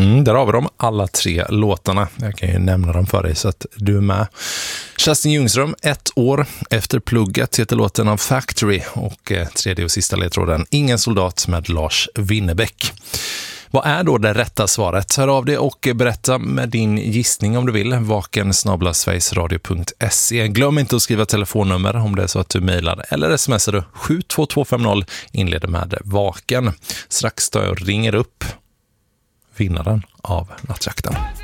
Där har vi dem, alla 3 låtarna. Jag kan ju nämna dem för dig så att du är med. Kerstin Ljungström, 1 år efter plugget, heter låten av Factory. Och tredje och sista ledtråden, Ingen soldat med Lars Winnerbäck. Vad är då det rätta svaret? Hör av dig och berätta med din gissning om du vill. vaken@sverigesradio.se. Glöm inte att skriva telefonnummer om det är så att du mejlar eller smsar du 72250, inleder med Vaken. Strax då jag ringer upp vinnaren av Nattjakten.